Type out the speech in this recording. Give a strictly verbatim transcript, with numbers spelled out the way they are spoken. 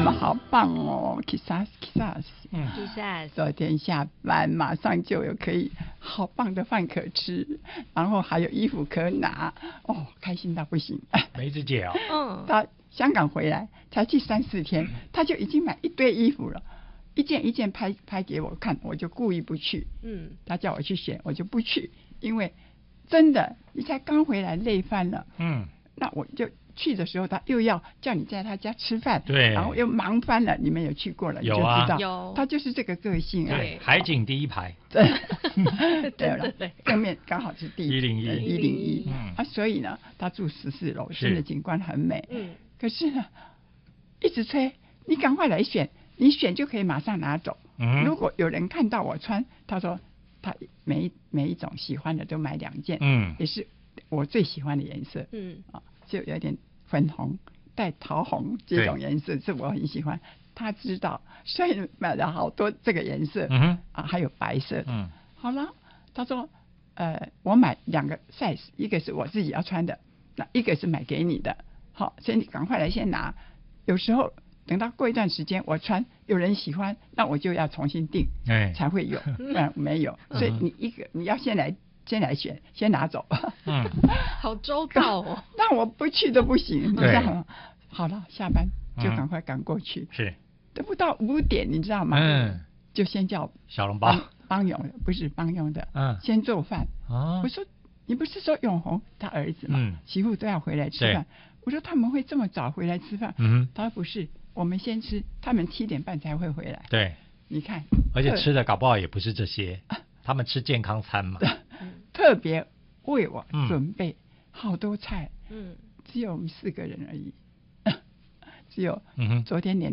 们好棒哦 ，Kisas Kisas， 嗯 Kisas， 昨天下班马上就有可以好棒的饭可吃，然后还有衣服可拿，哦，开心到不行。 梅子姐哦， 嗯， 他香港回来才去三四天，他就已经买一堆衣服了，一件一件拍拍给我看，我就故意不去。 嗯， 他叫我去选，我就不去，因为真的你才刚回来累翻了。 嗯， 那我就去的时候，他又要叫你在他家吃饭， 对， 然后又忙翻了。你们有去过了， 有啊， 你就知道， 有， 他就是这个个性啊。 对，海景第一排， 对， 对了，正面刚好是第一零一一零一， 嗯啊，所以呢，他住十四楼， 是真的景观很美。 嗯， 可是呢，一直催你赶快来选，你选就可以马上拿走。 嗯， 如果有人看到我穿，他说他每一每一种喜欢的都买两件， 嗯， 也是我最喜欢的颜色， 嗯， 啊，就有点粉红带桃红这种颜色是我很喜欢。他知道，所以买了好多这个颜色， 嗯哼， 啊，还有白色的。 嗯， 好了，他说，呃，我买两个 size，一个是我自己要穿的，那一个是买给你的。好，所以你赶快来先拿。有时候等到过一段时间我穿，有人喜欢，那我就要重新订， 哎， 才会有，不然没有。所以你一个你要先来先来选，先拿走。 嗯， 好周到哦。 那我不去都不行，你知道吗？好了，下班就赶快赶过去。 是， 都不到五点，你知道吗？ 嗯， 就先叫小笼包， 帮勇不是帮勇的， 嗯， 先做饭。 哦， 我说你不是说永红他儿子嘛， 嗯， 媳妇都要回来吃饭。我说他们会这么早回来吃饭？ 嗯， 他说不是，我们先吃，他们七点半才会回来。 对， 你看， 而且吃的搞不好也不是这些，他们吃健康餐嘛， 特别为我准备好多菜， 嗯， 只有我们四个人而已，只有嗯哼， 昨天连